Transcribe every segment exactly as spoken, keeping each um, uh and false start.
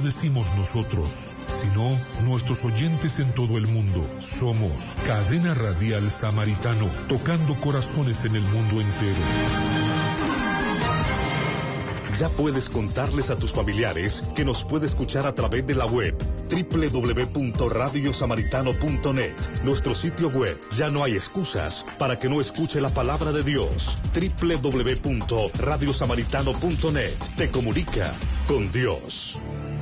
decimos nosotros, sino nuestros oyentes en todo el mundo. Somos Cadena Radial Samaritano, tocando corazones en el mundo entero. Ya puedes contarles a tus familiares que nos puede escuchar a través de la web doble u doble u doble u punto radio samaritano punto net. Nuestro sitio web, ya no hay excusas para que no escuche la palabra de Dios. doble u doble u doble u punto radio samaritano punto net. Te comunica con Dios.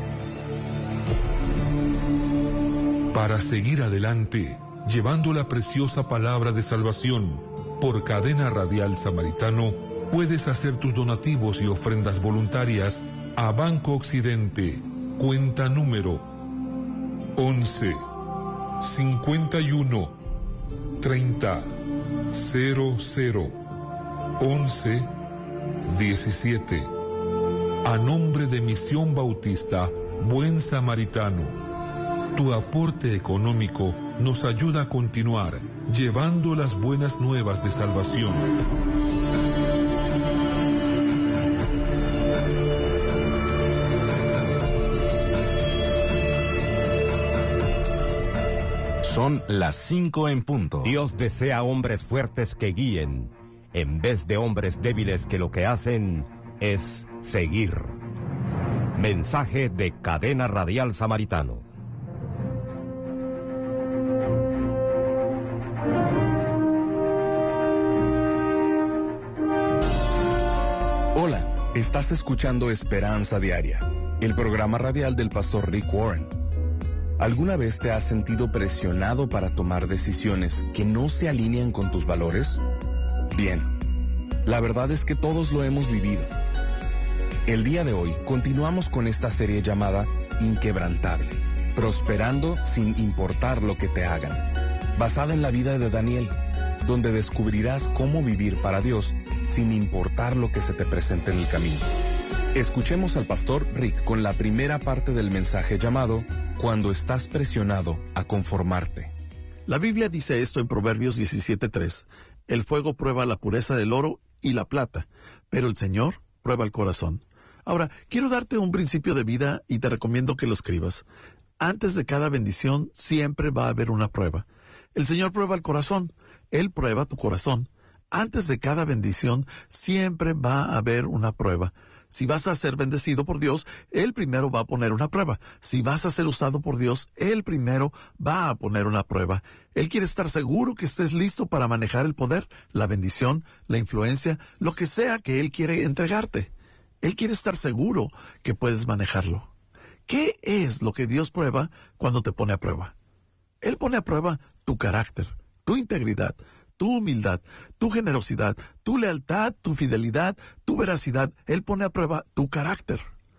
Para seguir adelante, llevando la preciosa palabra de salvación, por Cadena Radial Samaritano, puedes hacer tus donativos y ofrendas voluntarias a Banco Occidente, cuenta número once, cincuenta y uno, treinta, cero cero, once, diecisiete. A nombre de Misión Bautista Buen Samaritano, tu aporte económico nos ayuda a continuar llevando las buenas nuevas de salvación. Son las cinco en punto. Dios desea hombres fuertes que guíen, en vez de hombres débiles que lo que hacen es seguir. Mensaje de Cadena Radial Samaritano. Hola, estás escuchando Esperanza Diaria, el programa radial del pastor Rick Warren. ¿Alguna vez te has sentido presionado para tomar decisiones que no se alinean con tus valores? Bien, la verdad es que todos lo hemos vivido. El día de hoy continuamos con esta serie llamada Inquebrantable, prosperando sin importar lo que te hagan, basada en la vida de Daniel, donde descubrirás cómo vivir para Dios sin importar lo que se te presente en el camino. Escuchemos al pastor Rick con la primera parte del mensaje llamado Cuando estás presionado a conformarte. La Biblia dice esto en Proverbios diecisiete tres. El fuego prueba la pureza del oro y la plata, pero el Señor prueba el corazón. Ahora, quiero darte un principio de vida y te recomiendo que lo escribas. Antes de cada bendición siempre va a haber una prueba. El Señor prueba el corazón. Él prueba tu corazón. Antes de cada bendición siempre va a haber una prueba. Si vas a ser bendecido por Dios, Él primero va a poner una prueba. Si vas a ser usado por Dios, Él primero va a poner una prueba. Él quiere estar seguro que estés listo para manejar el poder, la bendición, la influencia, lo que sea que Él quiere entregarte. Él quiere estar seguro que puedes manejarlo. ¿Qué es lo que Dios prueba cuando te pone a prueba? Él pone a prueba tu carácter, tu integridad, tu humildad, tu generosidad, tu lealtad, tu fidelidad, tu veracidad. Él pone a prueba tu carácter.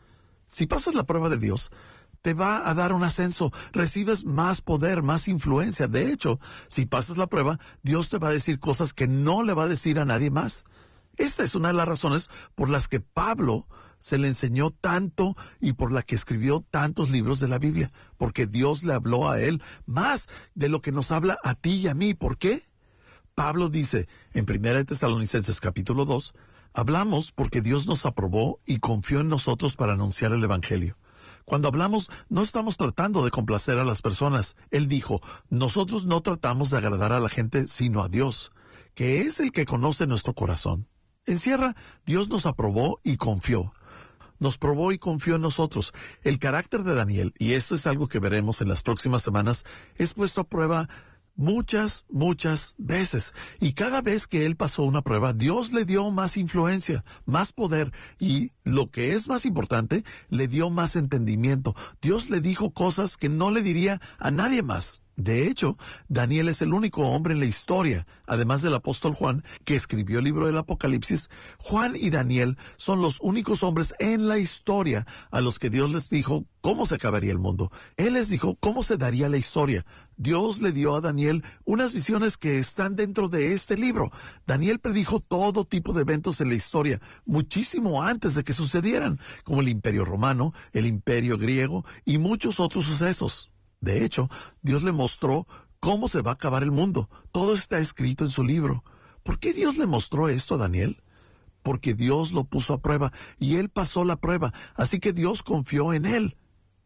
Si pasas la prueba de Dios, te va a dar un ascenso, recibes más poder, más influencia. De hecho, si pasas la prueba, Dios te va a decir cosas que no le va a decir a nadie más. Esta es una de las razones por las que Pablo se le enseñó tanto y por la que escribió tantos libros de la Biblia, porque Dios le habló a él más de lo que nos habla a ti y a mí. ¿Por qué? Pablo dice en Primera de Tesalonicenses capítulo dos, hablamos porque Dios nos aprobó y confió en nosotros para anunciar el Evangelio. Cuando hablamos, no estamos tratando de complacer a las personas. Él dijo, nosotros no tratamos de agradar a la gente, sino a Dios, que es el que conoce nuestro corazón. Encierra, Dios nos aprobó y confió. Nos probó y confió en nosotros. El carácter de Daniel, y esto es algo que veremos en las próximas semanas, es puesto a prueba muchas, muchas veces. Y cada vez que él pasó una prueba, Dios le dio más influencia, más poder y, lo que es más importante, le dio más entendimiento. Dios le dijo cosas que no le diría a nadie más. De hecho, Daniel es el único hombre en la historia, además del apóstol Juan, que escribió el libro del Apocalipsis. Juan y Daniel son los únicos hombres en la historia a los que Dios les dijo cómo se acabaría el mundo. Él les dijo cómo se daría la historia. Dios le dio a Daniel unas visiones que están dentro de este libro. Daniel predijo todo tipo de eventos en la historia, muchísimo antes de que sucedieran, como el Imperio Romano, el Imperio Griego y muchos otros sucesos. De hecho, Dios le mostró cómo se va a acabar el mundo. Todo está escrito en su libro. ¿Por qué Dios le mostró esto a Daniel? Porque Dios lo puso a prueba y él pasó la prueba. Así que Dios confió en él.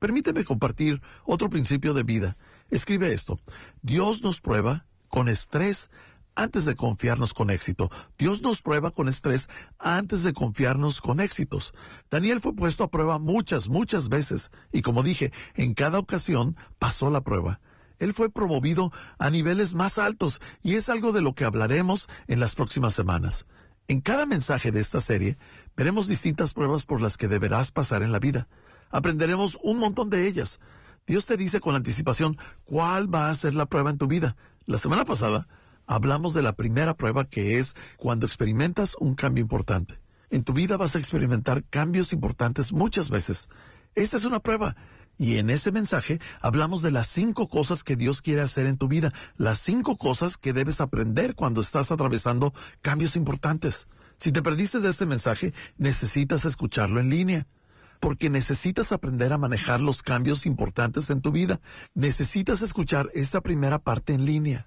Permíteme compartir otro principio de vida. Escribe esto: Dios nos prueba con estrés antes de confiarnos con éxito. Dios nos prueba con estrés antes de confiarnos con éxitos. Daniel fue puesto a prueba muchas, muchas veces, y como dije, en cada ocasión pasó la prueba. Él fue promovido a niveles más altos, y es algo de lo que hablaremos en las próximas semanas. En cada mensaje de esta serie, veremos distintas pruebas por las que deberás pasar en la vida. Aprenderemos un montón de ellas. Dios te dice con anticipación cuál va a ser la prueba en tu vida. La semana pasada hablamos de la primera prueba, que es cuando experimentas un cambio importante. En tu vida vas a experimentar cambios importantes muchas veces. Esta es una prueba. Y en ese mensaje hablamos de las cinco cosas que Dios quiere hacer en tu vida, las cinco cosas que debes aprender cuando estás atravesando cambios importantes. Si te perdiste de este mensaje, necesitas escucharlo en línea, porque necesitas aprender a manejar los cambios importantes en tu vida. Necesitas escuchar esta primera parte en línea.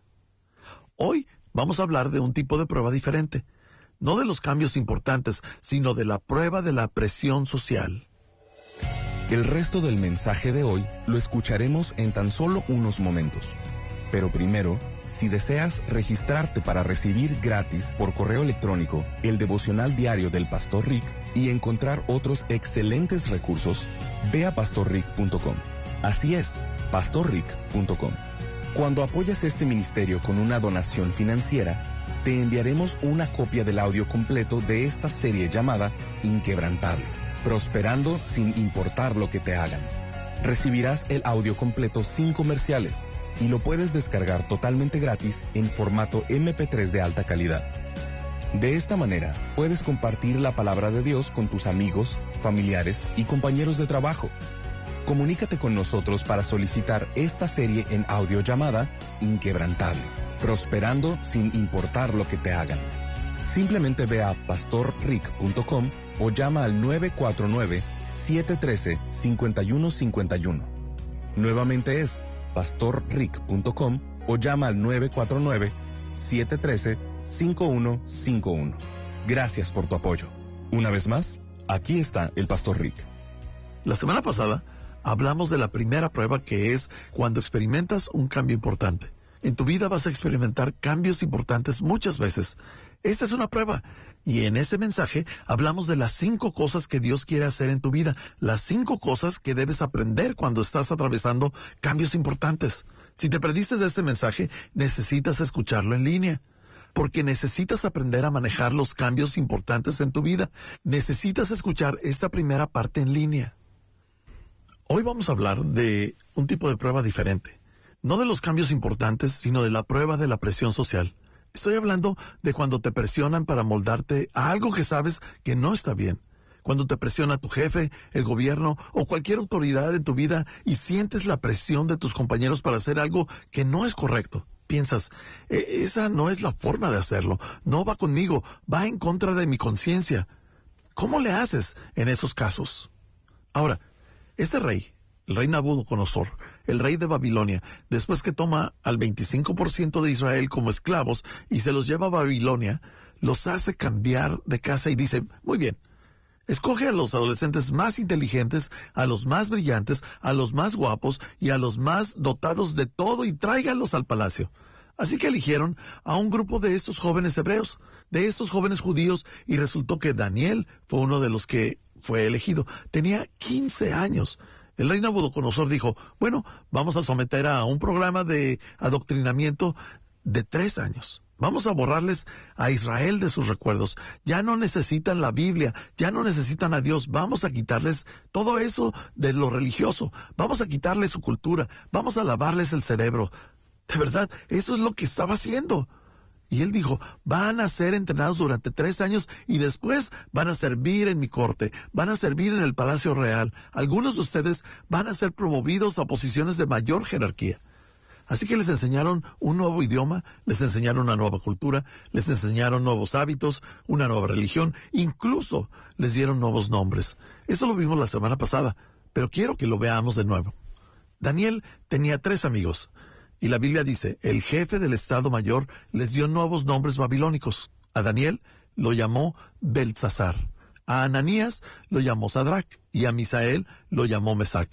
Hoy vamos a hablar de un tipo de prueba diferente, no de los cambios importantes, sino de la prueba de la presión social. El resto del mensaje de hoy lo escucharemos en tan solo unos momentos. Pero primero, si deseas registrarte para recibir gratis por correo electrónico el devocional diario del Pastor Rick y encontrar otros excelentes recursos, ve a pastor rick punto com. Así es, pastor rick punto com. Cuando apoyas este ministerio con una donación financiera, te enviaremos una copia del audio completo de esta serie llamada Inquebrantable, prosperando sin importar lo que te hagan. Recibirás el audio completo sin comerciales y lo puedes descargar totalmente gratis en formato eme pe tres de alta calidad. De esta manera, puedes compartir la palabra de Dios con tus amigos, familiares y compañeros de trabajo. Comunícate con nosotros para solicitar esta serie en audio llamada Inquebrantable, prosperando sin importar lo que te hagan. Simplemente ve a pastor rick punto com o llama al nueve cuatro nueve, siete uno tres, cinco uno cinco uno. Nuevamente es pastor rick punto com o llama al nueve cuatro nueve, siete uno tres, cinco uno cinco uno. Gracias por tu apoyo. Una vez más, aquí está el Pastor Rick. La semana pasada hablamos de la primera prueba, que es cuando experimentas un cambio importante. En tu vida vas a experimentar cambios importantes muchas veces. Esta es una prueba. Y en ese mensaje hablamos de las cinco cosas que Dios quiere hacer en tu vida, las cinco cosas que debes aprender cuando estás atravesando cambios importantes. Si te perdiste de este mensaje, necesitas escucharlo en línea, porque necesitas aprender a manejar los cambios importantes en tu vida. Necesitas escuchar esta primera parte en línea. Hoy vamos a hablar de un tipo de prueba diferente. No de los cambios importantes, sino de la prueba de la presión social. Estoy hablando de cuando te presionan para moldarte a algo que sabes que no está bien. Cuando te presiona tu jefe, el gobierno o cualquier autoridad en tu vida y sientes la presión de tus compañeros para hacer algo que no es correcto. Piensas, e- esa no es la forma de hacerlo. No va conmigo, va en contra de mi conciencia. ¿Cómo le haces en esos casos? Ahora, este rey, el rey Nabucodonosor, el rey de Babilonia, después que toma al veinticinco por ciento de Israel como esclavos y se los lleva a Babilonia, los hace cambiar de casa y dice, muy bien, escoge a los adolescentes más inteligentes, a los más brillantes, a los más guapos y a los más dotados de todo y tráigalos al palacio. Así que eligieron a un grupo de estos jóvenes hebreos, de estos jóvenes judíos, y resultó que Daniel fue uno de los que fue elegido. Tenía quince años. El rey Nabucodonosor dijo, bueno, vamos a someter a un programa de adoctrinamiento de tres años. Vamos a borrarles a Israel de sus recuerdos. Ya no necesitan la Biblia, ya no necesitan a Dios. Vamos a quitarles todo eso de lo religioso. Vamos a quitarles su cultura. Vamos a lavarles el cerebro. De verdad, eso es lo que estaba haciendo. Y él dijo, van a ser entrenados durante tres años y después van a servir en mi corte, van a servir en el palacio real. Algunos de ustedes van a ser promovidos a posiciones de mayor jerarquía. Así que les enseñaron un nuevo idioma, les enseñaron una nueva cultura, les enseñaron nuevos hábitos, una nueva religión, incluso les dieron nuevos nombres. Esto lo vimos la semana pasada, pero quiero que lo veamos de nuevo. Daniel tenía tres amigos, y la Biblia dice, el jefe del Estado Mayor les dio nuevos nombres babilónicos. A Daniel lo llamó Beltsasar, a Ananías lo llamó Sadrach, y a Misael lo llamó Mesac.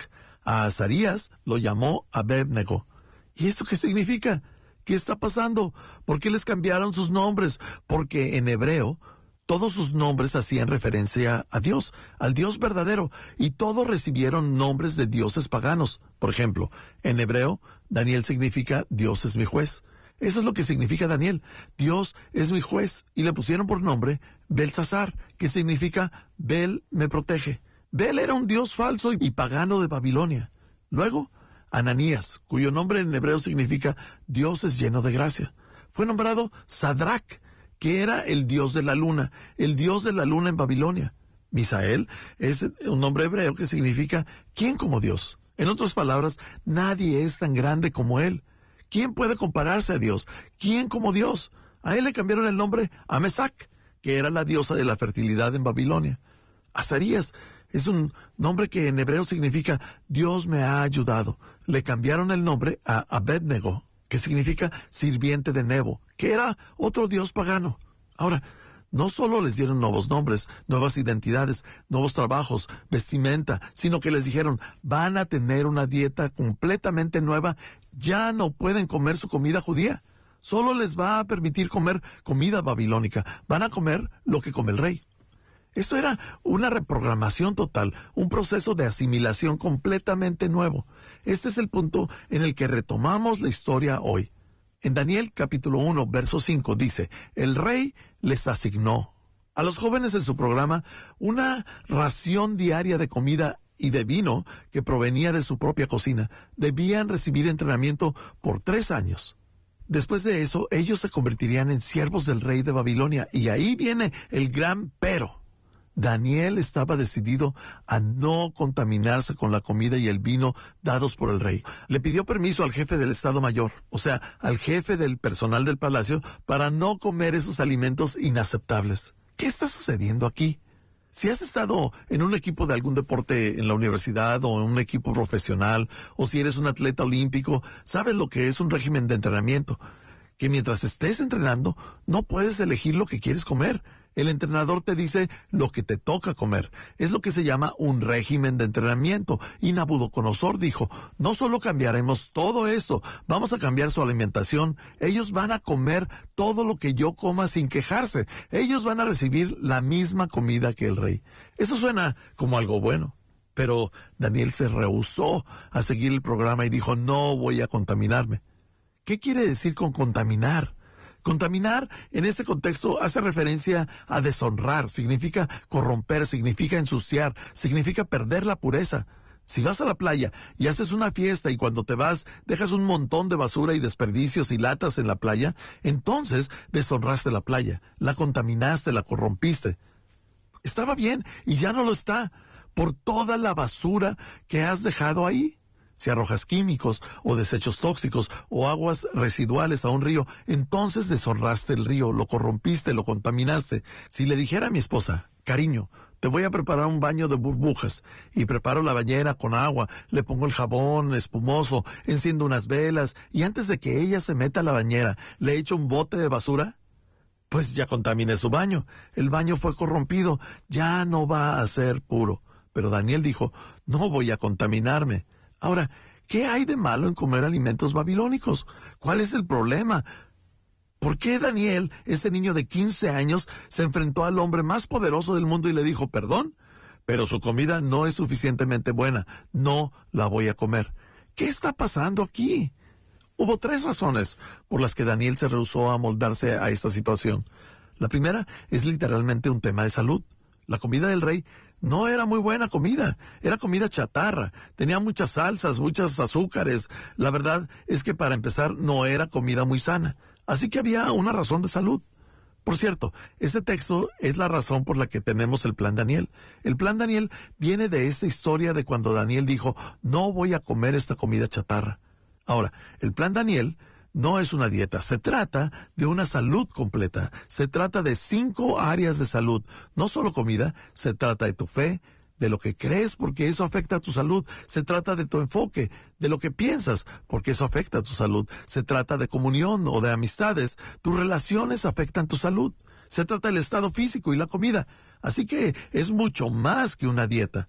A Azarías lo llamó Abed-nego. ¿Y esto qué significa? ¿Qué está pasando? ¿Por qué les cambiaron sus nombres? Porque en hebreo todos sus nombres hacían referencia a Dios, al Dios verdadero, y todos recibieron nombres de dioses paganos. Por ejemplo, en hebreo, Daniel significa Dios es mi juez. Eso es lo que significa Daniel. Dios es mi juez. Y le pusieron por nombre Belsasar, que significa Bel me protege. Bel era un dios falso y pagano de Babilonia. Luego, Ananías, cuyo nombre en hebreo significa Dios es lleno de gracia. Fue nombrado Sadrach, que era el dios de la luna, el dios de la luna en Babilonia. Misael es un nombre hebreo que significa ¿quién como Dios? En otras palabras, nadie es tan grande como él. ¿Quién puede compararse a Dios? ¿Quién como Dios? A él le cambiaron el nombre a Mesac, que era la diosa de la fertilidad en Babilonia. Azarías es un nombre que en hebreo significa Dios me ha ayudado. Le cambiaron el nombre a Abed-nego, que significa sirviente de Nebo, que era otro dios pagano. Ahora, no solo les dieron nuevos nombres, nuevas identidades, nuevos trabajos, vestimenta, sino que les dijeron, van a tener una dieta completamente nueva, ya no pueden comer su comida judía, solo les va a permitir comer comida babilónica, van a comer lo que come el rey. Esto era una reprogramación total, un proceso de asimilación completamente nuevo. Este es el punto en el que retomamos la historia hoy. En Daniel capítulo uno, verso cinco dice, el rey les asignó a los jóvenes en su programa una ración diaria de comida y de vino que provenía de su propia cocina. Debían recibir entrenamiento por tres años. Después de eso, ellos se convertirían en siervos del rey de Babilonia. Y ahí viene el gran pero. Daniel estaba decidido a no contaminarse con la comida y el vino dados por el rey. Le pidió permiso al jefe del Estado Mayor, o sea, al jefe del personal del palacio, para no comer esos alimentos inaceptables. ¿Qué está sucediendo aquí? Si has estado en un equipo de algún deporte en la universidad o en un equipo profesional, o si eres un atleta olímpico, sabes lo que es un régimen de entrenamiento. Que mientras estés entrenando, no puedes elegir lo que quieres comer. El entrenador te dice lo que te toca comer. Es lo que se llama un régimen de entrenamiento. Y Nabucodonosor dijo, no solo cambiaremos todo esto, vamos a cambiar su alimentación. Ellos van a comer todo lo que yo coma sin quejarse. Ellos van a recibir la misma comida que el rey. Eso suena como algo bueno. Pero Daniel se rehusó a seguir el programa y dijo, no voy a contaminarme. ¿Qué quiere decir con contaminar? Contaminar, en este contexto, hace referencia a deshonrar, significa corromper, significa ensuciar, significa perder la pureza. Si vas a la playa y haces una fiesta y cuando te vas dejas un montón de basura y desperdicios y latas en la playa, entonces deshonraste la playa, la contaminaste, la corrompiste. Estaba bien y ya no lo está, por toda la basura que has dejado ahí. Si arrojas químicos o desechos tóxicos o aguas residuales a un río, entonces deshonraste el río, lo corrompiste, lo contaminaste. Si le dijera a mi esposa, cariño, te voy a preparar un baño de burbujas, y preparo la bañera con agua, le pongo el jabón espumoso, enciendo unas velas, y antes de que ella se meta a la bañera, le echo un bote de basura, pues ya contaminé su baño. El baño fue corrompido, ya no va a ser puro. Pero Daniel dijo, no voy a contaminarme. Ahora, ¿qué hay de malo en comer alimentos babilónicos? ¿Cuál es el problema? ¿Por qué Daniel, este niño de quince años, se enfrentó al hombre más poderoso del mundo y le dijo, perdón, pero su comida no es suficientemente buena, no la voy a comer? ¿Qué está pasando aquí? Hubo tres razones por las que Daniel se rehusó a amoldarse a esta situación. La primera es literalmente un tema de salud. La comida del rey no era muy buena comida, era comida chatarra, tenía muchas salsas, muchos azúcares. La verdad es que para empezar no era comida muy sana, así que había una razón de salud. Por cierto, este texto es la razón por la que tenemos el plan Daniel. El plan Daniel viene de esta historia de cuando Daniel dijo, no voy a comer esta comida chatarra. Ahora, el plan Daniel no es una dieta, se trata de una salud completa, se trata de cinco áreas de salud, no solo comida, se trata de tu fe, de lo que crees porque eso afecta a tu salud, se trata de tu enfoque, de lo que piensas porque eso afecta a tu salud, se trata de comunión o de amistades, tus relaciones afectan tu salud, se trata del estado físico y la comida, así que es mucho más que una dieta.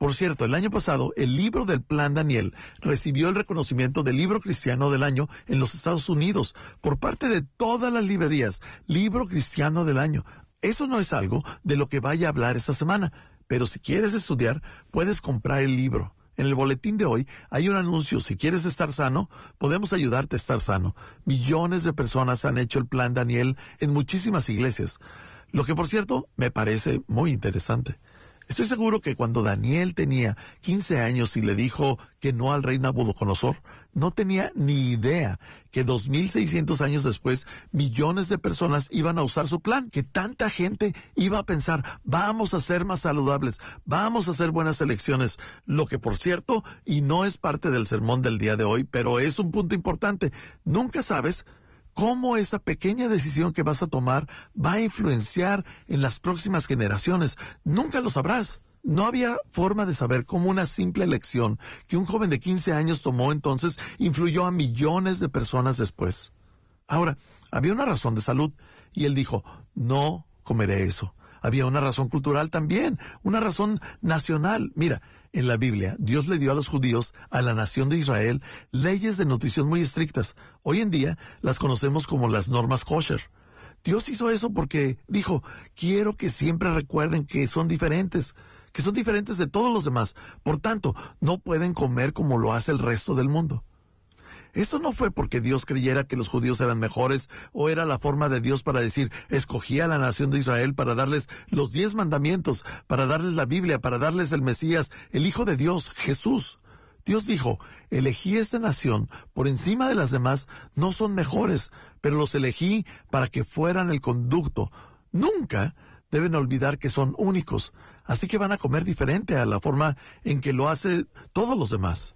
Por cierto, el año pasado, el libro del Plan Daniel recibió el reconocimiento del libro cristiano del año en los Estados Unidos por parte de todas las librerías. Libro cristiano del año. Eso no es algo de lo que vaya a hablar esta semana, pero si quieres estudiar, puedes comprar el libro. En el boletín de hoy hay un anuncio. Si quieres estar sano, podemos ayudarte a estar sano. Millones de personas han hecho el Plan Daniel en muchísimas iglesias. Lo que, por cierto, me parece muy interesante. Estoy seguro que cuando Daniel tenía quince años y le dijo que no al rey Nabucodonosor, no tenía ni idea que dos mil seiscientos años después millones de personas iban a usar su plan, que tanta gente iba a pensar, vamos a ser más saludables, vamos a hacer buenas elecciones, lo que por cierto, y no es parte del sermón del día de hoy, pero es un punto importante, nunca sabes cómo esa pequeña decisión que vas a tomar va a influenciar en las próximas generaciones. Nunca lo sabrás. No había forma de saber cómo una simple elección que un joven de quince años tomó entonces influyó a millones de personas después. Ahora, había una razón de salud y él dijo, no comeré eso. Había una razón cultural también, una razón nacional. Mira, en la Biblia, Dios le dio a los judíos, a la nación de Israel, leyes de nutrición muy estrictas. Hoy en día las conocemos como las normas kosher. Dios hizo eso porque dijo, quiero que siempre recuerden que son diferentes, que son diferentes de todos los demás. Por tanto, no pueden comer como lo hace el resto del mundo. Esto no fue porque Dios creyera que los judíos eran mejores o era la forma de Dios para decir, escogí a la nación de Israel para darles los diez mandamientos, para darles la Biblia, para darles el Mesías, el Hijo de Dios, Jesús. Dios dijo, elegí esta nación por encima de las demás, no son mejores, pero los elegí para que fueran el conducto. Nunca deben olvidar que son únicos, así que van a comer diferente a la forma en que lo hace todos los demás.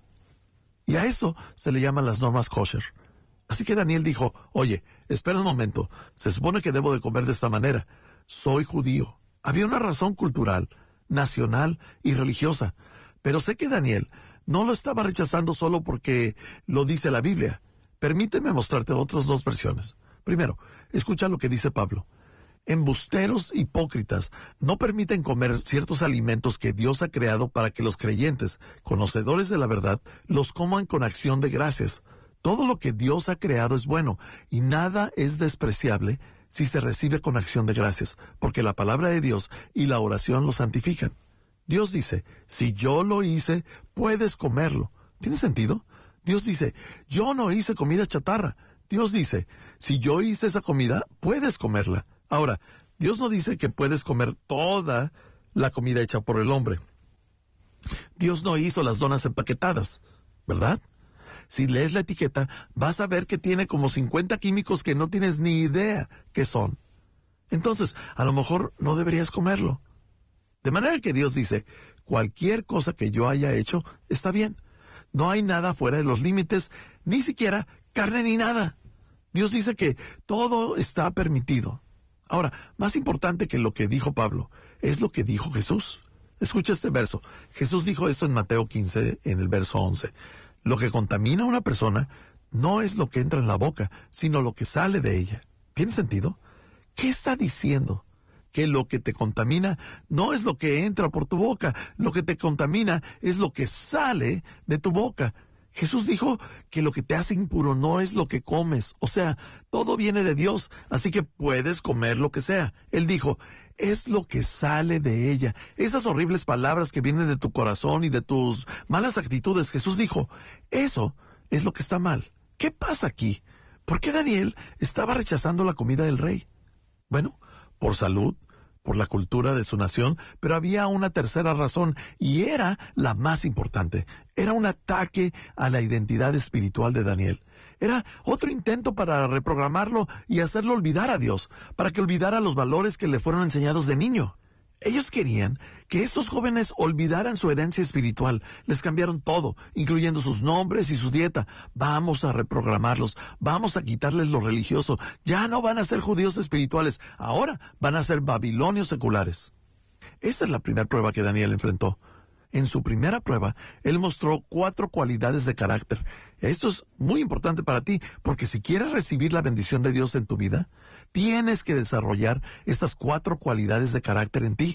Y a eso se le llaman las normas kosher. Así que Daniel dijo, oye, espera un momento, se supone que debo de comer de esta manera. Soy judío. Había una razón cultural, nacional y religiosa. Pero sé que Daniel no lo estaba rechazando solo porque lo dice la Biblia. Permíteme mostrarte otras dos versiones. Primero, escucha lo que dice Pablo. Embusteros hipócritas no permiten comer ciertos alimentos que Dios ha creado para que los creyentes, conocedores de la verdad, los coman con acción de gracias. Todo lo que Dios ha creado es bueno, y nada es despreciable si se recibe con acción de gracias, porque la palabra de Dios y la oración lo santifican. Dios dice, si yo lo hice, puedes comerlo. ¿Tiene sentido? Dios dice, yo no hice comida chatarra. Dios dice, si yo hice esa comida, puedes comerla. Ahora, Dios no dice que puedes comer toda la comida hecha por el hombre. Dios no hizo las donas empaquetadas, ¿verdad? Si lees la etiqueta, vas a ver que tiene como cincuenta químicos que no tienes ni idea qué son. Entonces, a lo mejor no deberías comerlo. De manera que Dios dice, cualquier cosa que yo haya hecho está bien. No hay nada fuera de los límites, ni siquiera carne ni nada. Dios dice que todo está permitido. Ahora, más importante que lo que dijo Pablo, es lo que dijo Jesús. Escucha este verso. Jesús dijo esto en Mateo quince, en el verso once. Lo que contamina a una persona no es lo que entra en la boca, sino lo que sale de ella. ¿Tiene sentido? ¿Qué está diciendo? Que lo que te contamina no es lo que entra por tu boca, lo que te contamina es lo que sale de tu boca. Jesús dijo que lo que te hace impuro no es lo que comes, o sea, todo viene de Dios, así que puedes comer lo que sea. Él dijo, es lo que sale de ella. Esas horribles palabras que vienen de tu corazón y de tus malas actitudes, Jesús dijo, eso es lo que está mal. ¿Qué pasa aquí? ¿Por qué Daniel estaba rechazando la comida del rey? Bueno, por salud, por la cultura de su nación, pero había una tercera razón, y era la más importante. Era un ataque a la identidad espiritual de Daniel. Era otro intento para reprogramarlo y hacerlo olvidar a Dios, para que olvidara los valores que le fueron enseñados de niño. Ellos querían que estos jóvenes olvidaran su herencia espiritual. Les cambiaron todo, incluyendo sus nombres y su dieta. Vamos a reprogramarlos, vamos a quitarles lo religioso. Ya no van a ser judíos espirituales, ahora van a ser babilonios seculares. Esta es la primera prueba que Daniel enfrentó. En su primera prueba, él mostró cuatro cualidades de carácter. Esto es muy importante para ti, porque si quieres recibir la bendición de Dios en tu vida, tienes que desarrollar estas cuatro cualidades de carácter en ti.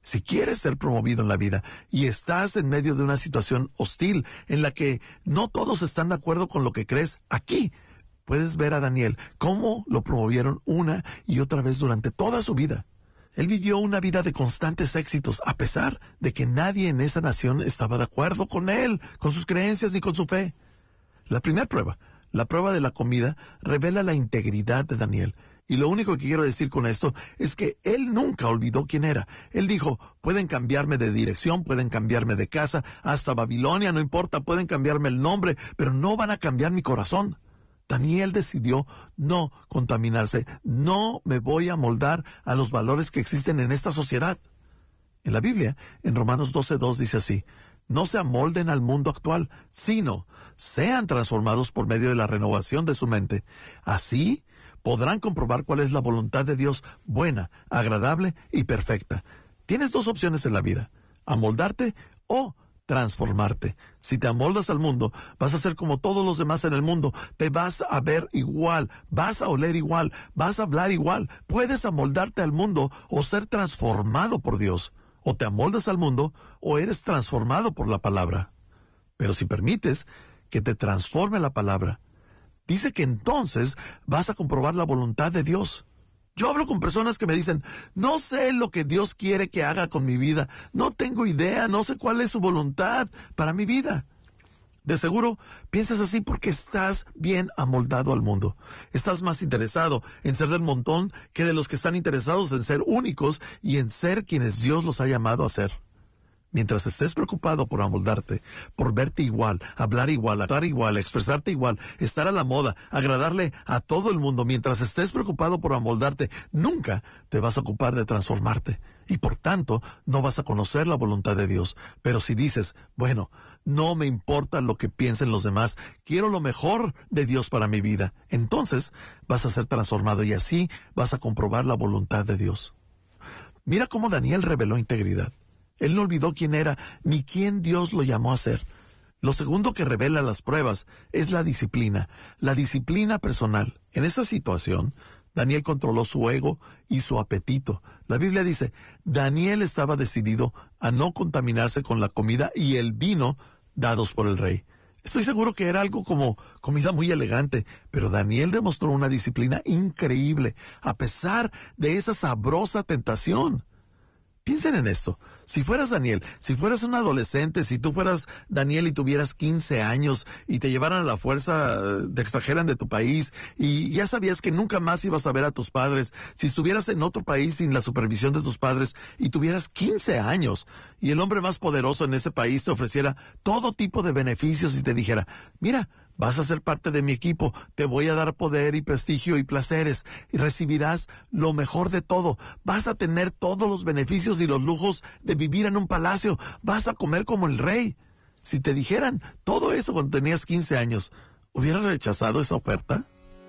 Si quieres ser promovido en la vida y estás en medio de una situación hostil en la que no todos están de acuerdo con lo que crees, aquí puedes ver a Daniel cómo lo promovieron una y otra vez durante toda su vida. Él vivió una vida de constantes éxitos, a pesar de que nadie en esa nación estaba de acuerdo con él, con sus creencias ni con su fe. La primera prueba, la prueba de la comida, revela la integridad de Daniel. Y lo único que quiero decir con esto es que él nunca olvidó quién era. Él dijo, pueden cambiarme de dirección, pueden cambiarme de casa, hasta Babilonia, no importa, pueden cambiarme el nombre, pero no van a cambiar mi corazón. Daniel decidió no contaminarse, no me voy a moldar a los valores que existen en esta sociedad. En la Biblia, en Romanos doce dos dice así, no se amolden al mundo actual, sino sean transformados por medio de la renovación de su mente. Así podrán comprobar cuál es la voluntad de Dios buena, agradable y perfecta. Tienes dos opciones en la vida, amoldarte o transformarte. Si te amoldas al mundo, vas a ser como todos los demás en el mundo. Te vas a ver igual, vas a oler igual, vas a hablar igual. Puedes amoldarte al mundo o ser transformado por Dios. O te amoldas al mundo o eres transformado por la palabra. Pero si permites que te transforme la palabra, dice que entonces vas a comprobar la voluntad de Dios. Yo hablo con personas que me dicen, no sé lo que Dios quiere que haga con mi vida, no tengo idea, no sé cuál es su voluntad para mi vida. De seguro piensas así porque estás bien amoldado al mundo. Estás más interesado en ser del montón que de los que están interesados en ser únicos y en ser quienes Dios los ha llamado a ser. Mientras estés preocupado por amoldarte, por verte igual, hablar igual, actuar igual, expresarte igual, estar a la moda, agradarle a todo el mundo, mientras estés preocupado por amoldarte, nunca te vas a ocupar de transformarte. Y por tanto, no vas a conocer la voluntad de Dios. Pero si dices, bueno, no me importa lo que piensen los demás, quiero lo mejor de Dios para mi vida, entonces vas a ser transformado y así vas a comprobar la voluntad de Dios. Mira cómo Daniel reveló integridad. Él no olvidó quién era ni quién Dios lo llamó a ser. Lo segundo que revela las pruebas es la disciplina, la disciplina personal. En esta situación, Daniel controló su ego y su apetito. La Biblia dice, Daniel estaba decidido a no contaminarse con la comida y el vino dados por el rey. Estoy seguro que era algo como comida muy elegante, pero Daniel demostró una disciplina increíble, a pesar de esa sabrosa tentación. Piensen en esto. Si fueras Daniel, si fueras un adolescente, si tú fueras Daniel y tuvieras quince años y te llevaran a la fuerza, te extrajeran de tu país y ya sabías que nunca más ibas a ver a tus padres, si estuvieras en otro país sin la supervisión de tus padres y tuvieras quince años y el hombre más poderoso en ese país te ofreciera todo tipo de beneficios y te dijera, mira, vas a ser parte de mi equipo, te voy a dar poder y prestigio y placeres, y recibirás lo mejor de todo, vas a tener todos los beneficios y los lujos de vivir en un palacio, vas a comer como el rey. Si te dijeran todo eso cuando tenías quince años, ¿hubieras rechazado esa oferta?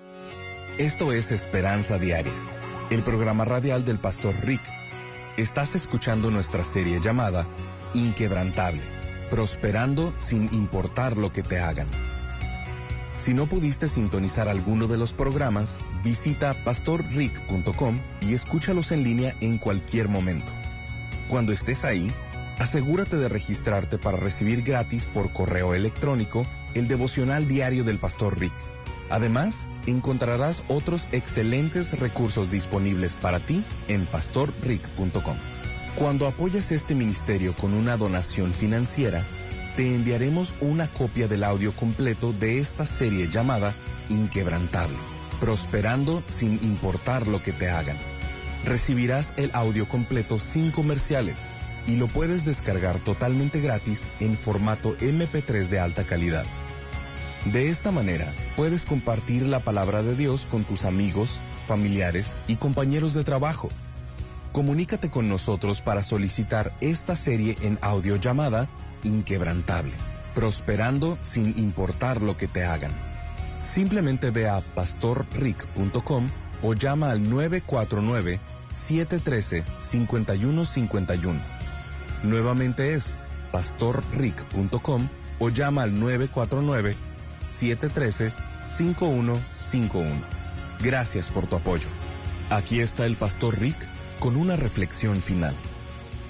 Esto es Esperanza Diaria, el programa radial del pastor Rick. Estás escuchando nuestra serie llamada Inquebrantable, prosperando sin importar lo que te hagan. Si no pudiste sintonizar alguno de los programas, visita pastor rick punto com y escúchalos en línea en cualquier momento. Cuando estés ahí, asegúrate de registrarte para recibir gratis por correo electrónico el devocional diario del pastor Rick. Además, encontrarás otros excelentes recursos disponibles para ti en pastor rick punto com. Cuando apoyes este ministerio con una donación financiera, te enviaremos una copia del audio completo de esta serie llamada Inquebrantable, prosperando sin importar lo que te hagan. Recibirás el audio completo sin comerciales y lo puedes descargar totalmente gratis en formato eme pe tres de alta calidad. De esta manera, puedes compartir la palabra de Dios con tus amigos, familiares y compañeros de trabajo. Comunícate con nosotros para solicitar esta serie en audio llamada Inquebrantable, prosperando sin importar lo que te hagan. Simplemente ve a pastor rick punto com o llama al nueve cuatro nueve, siete uno tres, cinco uno cinco uno. Nuevamente es pastor rick punto com o llama al nueve cuatro nueve, siete uno tres, cinco uno cinco uno. Gracias por tu apoyo. Aquí está el pastor Rick con una reflexión final.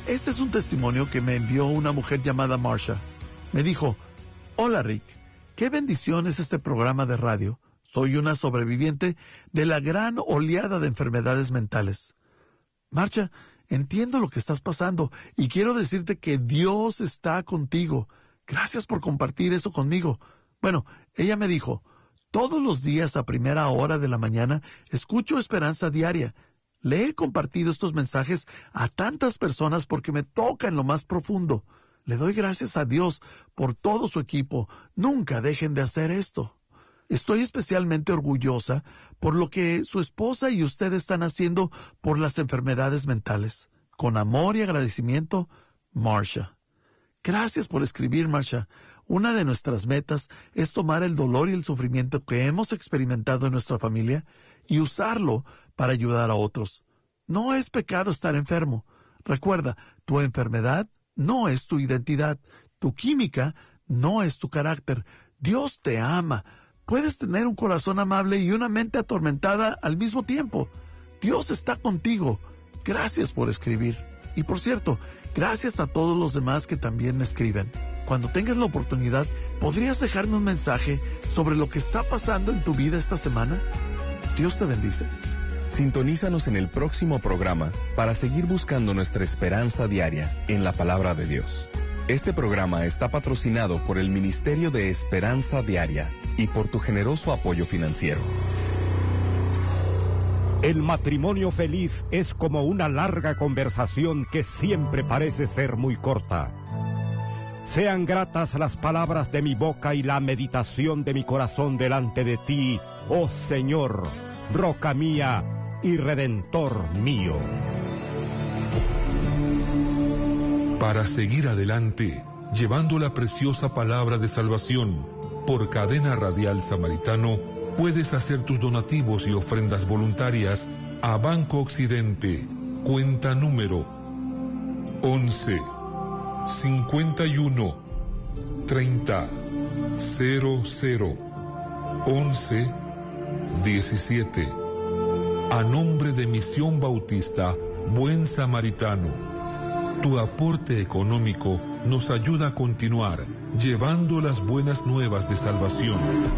Este es un testimonio que me envió una mujer llamada Marsha. Me dijo: hola Rick, qué bendición es este programa de radio. Soy una sobreviviente de la gran oleada de enfermedades mentales. Marsha, entiendo lo que estás pasando y quiero decirte que Dios está contigo. Gracias por compartir eso conmigo. Bueno, ella me dijo: todos los días a primera hora de la mañana escucho Esperanza Diaria. Le he compartido estos mensajes a tantas personas porque me toca en lo más profundo. Le doy gracias a Dios por todo su equipo. Nunca dejen de hacer esto. Estoy especialmente orgullosa por lo que su esposa y usted están haciendo por las enfermedades mentales. Con amor y agradecimiento, Marsha. Gracias por escribir, Marsha. Una de nuestras metas es tomar el dolor y el sufrimiento que hemos experimentado en nuestra familia y usarlo para ayudar a otros. No es pecado estar enfermo. Recuerda, tu enfermedad no es tu identidad. Tu química no es tu carácter. Dios te ama. Puedes tener un corazón amable y una mente atormentada al mismo tiempo. Dios está contigo. Gracias por escribir. Y por cierto, gracias a todos los demás que también me escriben. Cuando tengas la oportunidad, ¿podrías dejarme un mensaje sobre lo que está pasando en tu vida esta semana? Dios te bendice. Sintonízanos en el próximo programa para seguir buscando nuestra esperanza diaria en la palabra de Dios. Este programa está patrocinado por el Ministerio de Esperanza Diaria y por tu generoso apoyo financiero. El matrimonio feliz es como una larga conversación que siempre parece ser muy corta. Sean gratas las palabras de mi boca y la meditación de mi corazón delante de ti, oh Señor, roca mía y redentor mío. Para seguir adelante, llevando la preciosa palabra de salvación, por Cadena Radial Samaritano, puedes hacer tus donativos y ofrendas voluntarias a Banco Occidente, cuenta número once, cincuenta y uno, treinta, cero cero, once, diecisiete. A nombre de Misión Bautista Buen Samaritano. Tu aporte económico nos ayuda a continuar llevando las buenas nuevas de salvación.